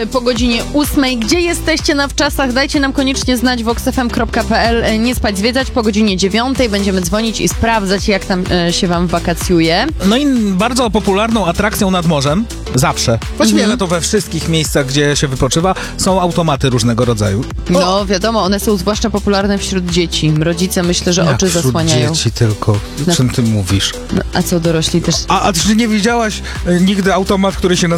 Po godzinie 8. Gdzie jesteście na wczasach? Dajcie nam koniecznie znać voxfm.pl. Nie spać, zwiedzać. Po godzinie 9 będziemy dzwonić i sprawdzać, jak tam się wam wakacjuje. No i bardzo popularną atrakcją nad morzem, zawsze, właściwie to we wszystkich miejscach, gdzie się wypoczywa, są automaty różnego rodzaju. No wiadomo, one są zwłaszcza popularne wśród dzieci. Rodzice myślę, że oczy zasłaniają. dzieci tylko. O czym ty mówisz? No, a co dorośli też? A czy nie widziałaś nigdy automat, który się nazywa